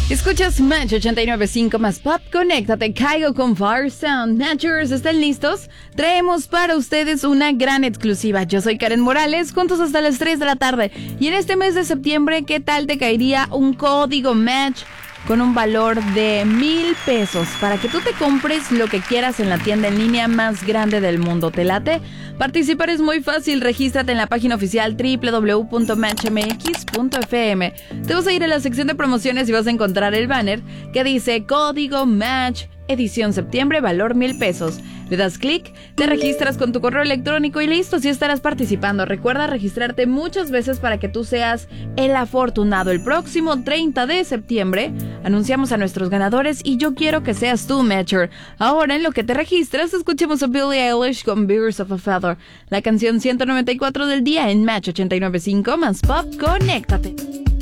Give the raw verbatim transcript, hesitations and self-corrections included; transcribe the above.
Escuchas Match ochenta y nueve punto cinco más Pop. Conéctate, caigo con Fire Sound. Matchers, ¿están listos? Traemos para ustedes una gran exclusiva. Yo soy Karen Morales, juntos hasta las tres de la tarde. Y en este mes de septiembre, ¿qué tal te caería un código Match con un valor de mil pesos para que tú te compres lo que quieras en la tienda en línea más grande del mundo? ¿Te late? Participar es muy fácil. Regístrate en la página oficial doble u doble u doble u punto match m x punto f m. Te vas a ir a la sección de promociones y vas a encontrar el banner que dice Código Match Edición Septiembre, valor mil pesos. Le das clic, te registras con tu correo electrónico y listo, así estarás participando. Recuerda registrarte muchas veces para que tú seas el afortunado. El próximo treinta de septiembre anunciamos a nuestros ganadores y yo quiero que seas tú, Matcher. Ahora, en lo que te registras, escuchemos a Billie Eilish con Birds of a Feather, la canción ciento noventa y cuatro del día en Match ochenta y nueve punto cinco más Pop. Conéctate.